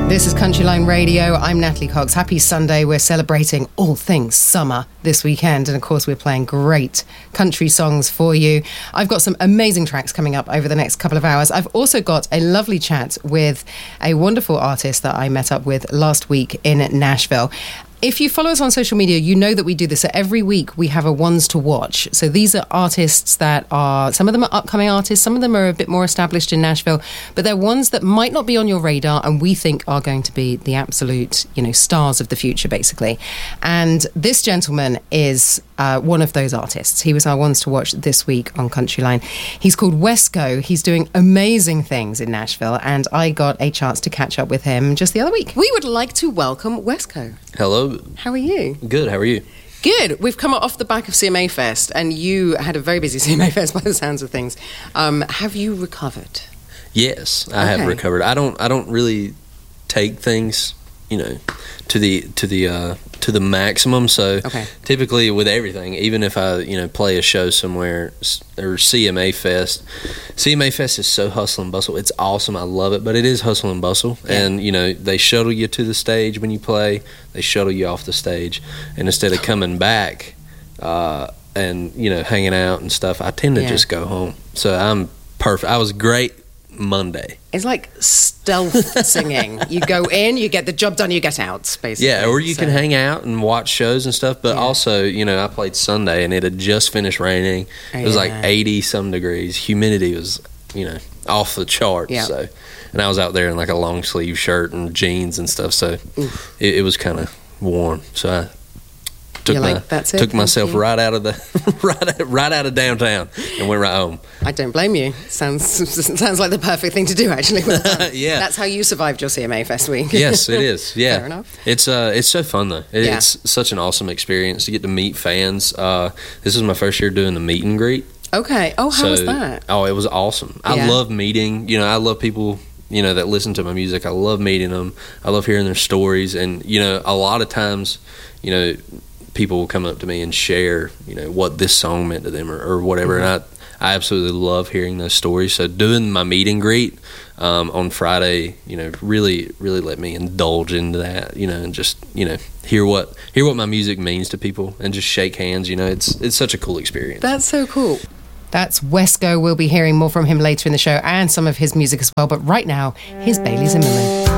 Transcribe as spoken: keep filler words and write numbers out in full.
This is Countryline Radio. I'm Natalie Cox. Happy Sunday. We're celebrating all things summer this weekend. And of course, we're playing great country songs for you. I've got some amazing tracks coming up over the next couple of hours. I've also got a lovely chat with a wonderful artist that I met up with last week in Nashville. If you follow us on social media, you know that we do this. So every week we have a ones to watch. So these are artists that are, some of them are upcoming artists, some of them are a bit more established in Nashville, but they're ones that might not be on your radar and we think are going to be the absolute, you know, stars of the future, basically. And this gentleman is uh, one of those artists. He was our ones to watch this week on Countryline. He's called Wesco. He's doing amazing things in Nashville, and I got a chance to catch up with him just the other week. We would like to welcome Wesco. Hello. How are you? Good. How are you? Good. We've come off the back of C M A Fest, and you had a very busy C M A Fest by the sounds of things. Um, have you recovered? Yes, I Okay. have recovered. I don't. I don't really take things, you know, to the to the uh, to the maximum. So Okay. typically with everything, even if I you know play a show somewhere s- or C M A Fest, C M A Fest is so hustle and bustle. It's awesome. I love it, but it is hustle and bustle. Yeah. And you know they shuttle you to the stage when you play. They shuttle you off the stage, and instead of coming back uh, and you know hanging out and stuff, I tend to Yeah. just go home. So I'm perfect. I was great Monday. It's like stealth singing. You go in, you get the job done, you get out, basically. Yeah, or you So- can hang out and watch shows and stuff, but Yeah. also, you know, I played Sunday and it had just finished raining. It was like Yeah. eighty some degrees. Humidity was, you know, off the charts. Yeah. So, and I was out there in like a long sleeve shirt and jeans and stuff, so it, it was kind of warm. So I took You're my, like, "That's it, took thank myself you." right out of the right right out of downtown and went right home. I don't blame you. Sounds sounds like the perfect thing to do, actually. Well done. Yeah. That's how you survived your C M A Fest week. Yes, it is. Yeah, Fair enough. It's uh, it's so fun though. It, Yeah. It's such an awesome experience to get to meet fans. Uh, this is my first year doing the meet and greet. Okay. Oh, how so, was that? Oh, it was awesome. I Yeah. love meeting. You know, I love people. You know that listen to my music. I love meeting them. I love hearing their stories. And you know, a lot of times, you know, people will come up to me and share, you know, what this song meant to them or, or whatever. Mm-hmm. And I, I absolutely love hearing those stories. So doing my meet and greet um, on Friday, you know, really, really let me indulge into that. You know, and just you know hear what hear what my music means to people and just shake hands. You know, it's it's such a cool experience. That's so cool. That's Wesco. We'll be hearing more from him later in the show and some of his music as well. But right now, here's Bailey Zimmerman.